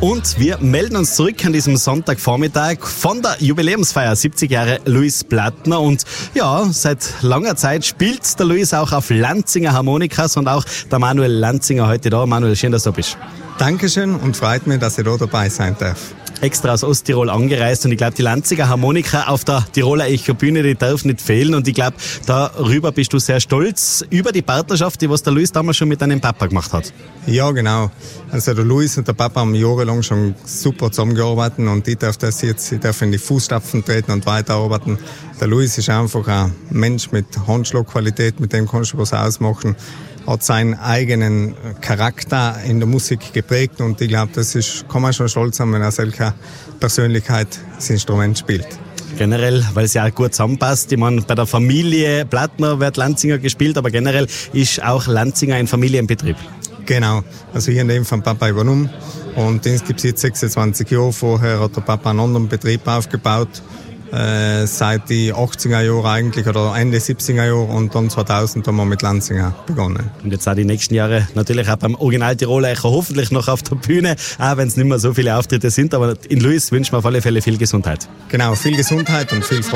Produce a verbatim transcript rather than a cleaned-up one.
Und wir melden uns zurück an diesem Sonntagvormittag von der Jubiläumsfeier siebzig Jahre Luis Plattner. Und ja, seit langer Zeit spielt der Luis auch auf Lanzinger Harmonikas und auch der Manuel Lanzinger heute da. Manuel, schön, dass du da bist. Dankeschön und freut mich, dass ich da dabei sein darf. Extra aus Osttirol angereist und ich glaube, die Lanzinger Harmonika auf der Tiroler Echobühne, die darf nicht fehlen und ich glaube, darüber bist du sehr stolz über die Partnerschaft, die was der Luis damals schon mit deinem Papa gemacht hat. Ja, genau. Also der Luis und der Papa haben jahrelang schon super zusammengearbeitet und ich darf das jetzt, ich darf in die Fußstapfen treten und weiterarbeiten. Der Luis ist einfach ein Mensch mit Handschlagqualität, mit dem kannst du was ausmachen. Hat seinen eigenen Charakter in der Musik geprägt und ich glaube, das ist, kann man schon stolz sein, wenn er solche Persönlichkeit das Instrument spielt. Generell, weil es ja auch gut zusammenpasst. Ich meine, bei der Familie Plattner wird Lanzinger gespielt, aber generell ist auch Lanzinger ein Familienbetrieb. Genau, also ich habe den vom Papa übernommen und den gibt es jetzt sechsundzwanzig Jahre. Vorher hat der Papa einen anderen Betrieb aufgebaut. Äh, seit die achtziger Jahre eigentlich oder Ende siebziger Jahre und dann zweitausend haben wir mit Lanzinger begonnen. Und jetzt auch die nächsten Jahre natürlich auch beim Original Tiroler Echo hoffentlich noch auf der Bühne, auch wenn es nicht mehr so viele Auftritte sind, aber in Luis wünschen wir auf alle Fälle viel Gesundheit. Genau, viel Gesundheit und viel Freude.